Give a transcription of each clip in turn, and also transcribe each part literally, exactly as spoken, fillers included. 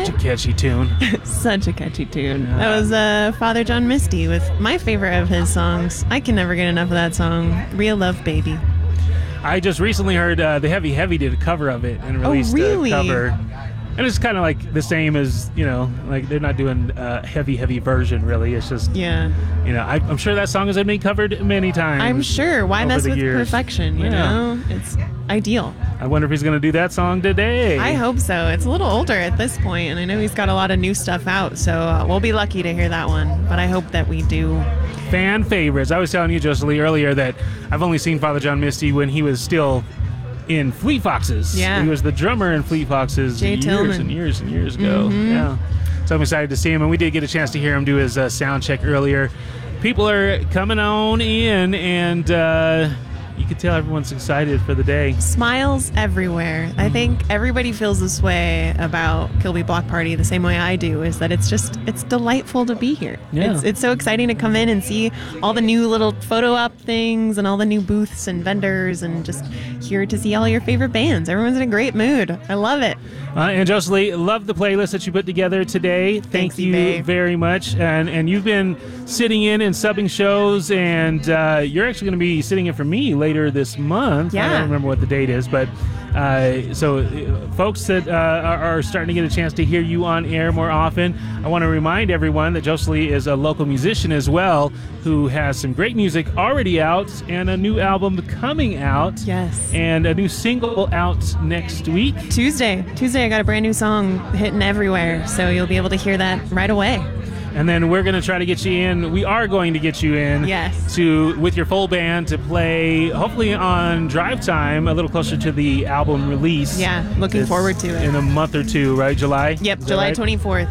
Such a catchy tune. Such a catchy tune. Yeah. That was uh, Father John Misty with my favorite of his songs. I can never get enough of that song, Real Love Baby. I just recently heard uh, the Heavy Heavy did a cover of it and released oh, really? a cover. And it's kind of like the same as, you know, like they're not doing a heavy, heavy version, really. It's just, yeah. you know, I, I'm sure that song has been covered many times. I'm sure. Why mess with years. perfection, you yeah. know? It's ideal. I wonder if he's going to do that song today. I hope so. It's a little older at this point, and I know he's got a lot of new stuff out, so uh, we'll be lucky to hear that one. But I hope that we do. Fan favorites. I was telling you, Jocelyn, earlier that I've only seen Father John Misty when he was still in Fleet Foxes. Yeah. He was the drummer in Fleet Foxes Jay years Tillman. and years and years ago. Mm-hmm. Yeah. So I'm excited to see him, and we did get a chance to hear him do his uh, sound check earlier. People are coming on in, and uh, you can tell everyone's excited for the day. Smiles everywhere. I think everybody feels this way about Kilby Block Party the same way I do, is that it's just, it's delightful to be here. Yeah. It's, it's so exciting to come in and see all the new little photo op things and all the new booths and vendors and just here to see all your favorite bands. Everyone's in a great mood. I love it. Uh, and Jocelyn, love the playlist that you put together today. Thank Thanks, you eBay. very much. And and you've been sitting in and subbing shows, and uh, you're actually going to be sitting in for me later this month. I Yeah. don't remember what the date is, but uh, so uh, folks that uh, are, are starting to get a chance to hear you on air more often, I want to remind everyone that Jocelyn is a local musician as well, who has some great music already out and a new album coming out. Yes. And a new single out next week. Tuesday. Tuesday, I got a brand new song hitting everywhere, so you'll be able to hear that right away. And then we're going to try to get you in. We are going to get you in Yes. to with your full band to play, hopefully on Drive Time, a little closer to the album release. Yeah, looking It's forward to it. in a month or two, right? July? Yep, Is that July right? twenty-fourth.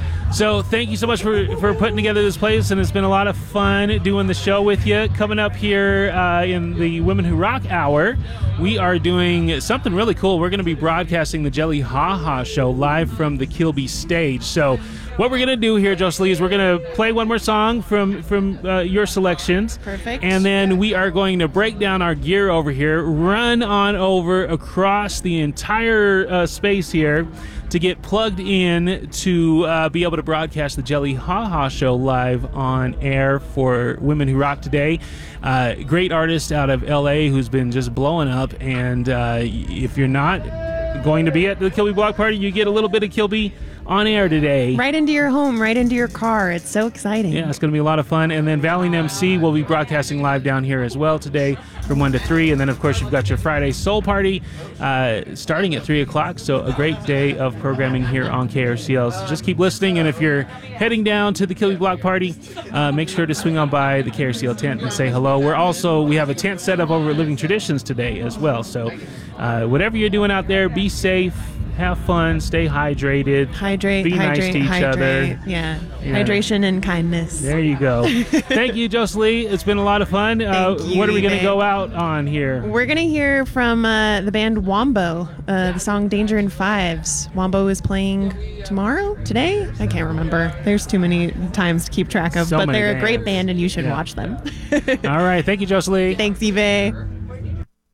So thank you so much for, for putting together this place, and it's been a lot of fun doing the show with you. Coming up here uh, in the Women Who Rock Hour, we are doing something really cool. We're going to be broadcasting the Jelly Ha Ha Show live from the Kilby stage. So what we're going to do here, Jocelyn, is we're going to play one more song from, from uh, your selections. Perfect. And then we are going to break down our gear over here, run on over across the entire uh, space here to get plugged in to uh, be able to broadcast the Jelly Ha Ha Show live on air for Women Who Rock today. Uh, great artist out of L A who's been just blowing up, and uh, if you're not going to be at the Kilby Block Party, you get a little bit of Kilby on air today. Right into your home, right into your car. It's so exciting. Yeah, it's going to be a lot of fun. And then Valiant M C will be broadcasting live down here as well today from one to three. And then, of course, you've got your Friday Soul Party uh, starting at three o'clock. So a great day of programming here on K R C L. So just keep listening. And if you're heading down to the Kilby Block Party, uh, make sure to swing on by the K R C L tent and say hello. We're also, we have a tent set up over at Living Traditions today as well. So uh, whatever you're doing out there, be safe. Have fun, stay hydrated, Hydrate, be hydrate, nice to each hydrate. other. Yeah. Yeah. Hydration and kindness. There you go. Thank you, Jocelyn. It's been a lot of fun. Uh, Thank you, what are we going to Eve. go out on here? We're going to hear from uh, the band Wombo, uh, the song Danger in Fives. Wombo is playing tomorrow? Today? I can't remember. There's too many times to keep track of, So but many they're a great bands. band and you should Yeah. watch them. All right. Thank you, Jocelyn. Thanks, Eve.